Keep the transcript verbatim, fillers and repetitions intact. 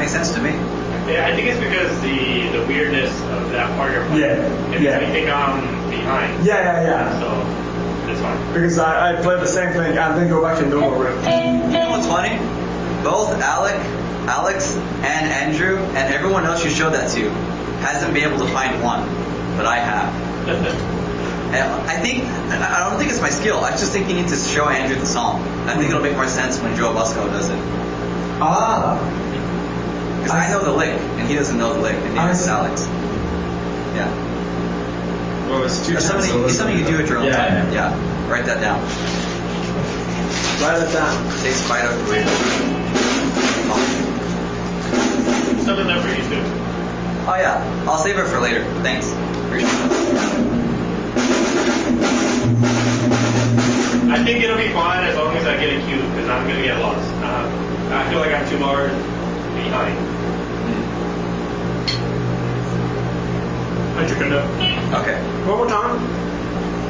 makes sense to me. Yeah, I think it's because the the weirdness of that part you're playing. Yeah, It yeah. makes me think I'm behind. Yeah, yeah, yeah. So it's fine. Because I, I played the same thing and then go back to normal riff. You know what's funny? Both Alec, Alex, and Andrew, and everyone else you showed that to, hasn't been able to find one, but I have. And I think, I don't think it's my skill. I just think you need to show Andrew the song. I think it'll make more sense when Joe Busco does it. Ah. Because I, I know the lick, and he doesn't know the lick, and neither does Alex. Yeah. Well, it's two It's times. something, it's something you do at your own Yeah, time. yeah. Yeah. Write that down. Write it down. Say Spider. Something that for you too. Oh yeah, I'll save it for later. Thanks. Appreciate it. I think it'll be fine as long as I get a cue, because I'm gonna get lost. Uh, I feel like I'm too far behind. Andrew can do it. Okay. One more time.